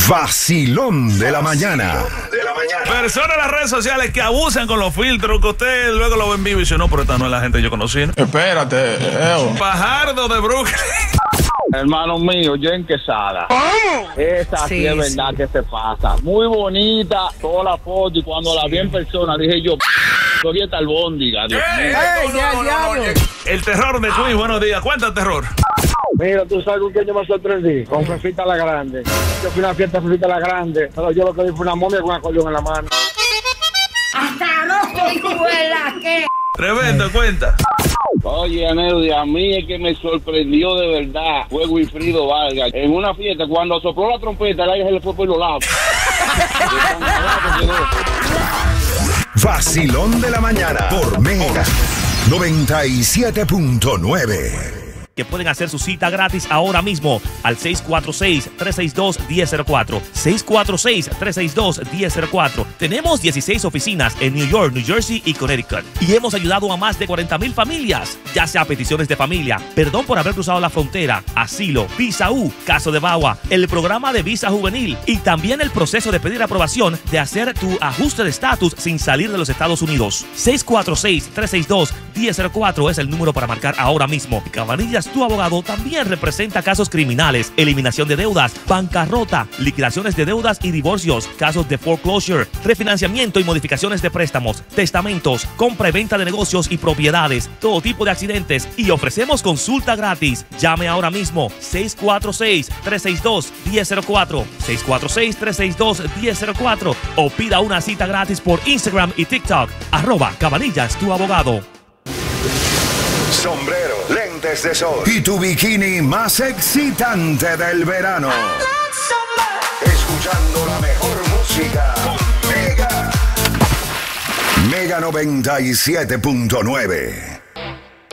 Vacilón de la mañana. Personas en las redes sociales que abusan con los filtros, que usted luego lo ve en vivo y dice, no, pero esta no es la gente que yo conocí. Espérate, Fajardo de Brooklyn. Hermano mío, Jen Quesada. Esa sí es verdad que se pasa. Muy bonita, toda la foto. Y cuando la vi en persona, dije yo, soy esta albóndiga, Dios mío. El terror de Queen, buenos días. Cuenta el terror. Mira, tú sabes con quién yo me sorprendí. Con Fefita la Grande. Yo fui a una fiesta de Fefita la Grande. Pero yo lo que vi fue una momia con un acordeón en la mano. Hasta no, hijuela, ¿qué? Tremendo, cuenta. Oye, Neudi, a mí es que me sorprendió de verdad fue Wilfrido Vargas. En una fiesta, cuando sopló la trompeta, el aire se le fue por los lados. Vacilón de la mañana por Mega 97.9. Que pueden hacer su cita gratis ahora mismo al 646-362-1004. 646-362-1004. Tenemos 16 oficinas en New York, New Jersey y Connecticut. Y hemos ayudado a más de 40,000 familias, ya sea peticiones de familia, perdón por haber cruzado la frontera, asilo, visa U, caso de VAWA, el programa de visa juvenil y también el proceso de pedir aprobación de hacer tu ajuste de estatus sin salir de los Estados Unidos. 646-362-1004 es el número para marcar ahora mismo. Cabanillas, tu abogado, también representa casos criminales, eliminación de deudas, bancarrota, liquidaciones de deudas y divorcios, casos de foreclosure, refinanciamiento y modificaciones de préstamos, testamentos, compra y venta de negocios y propiedades, todo tipo de accidentes, y ofrecemos consulta gratis. Llame ahora mismo 646-362-1004, 646-362-1004 o pida una cita gratis por Instagram y TikTok, @Cabanillas, tu abogado. Sombrero, lentes de sol y tu bikini más excitante del verano. Escuchando la mejor música con Mega 97.9.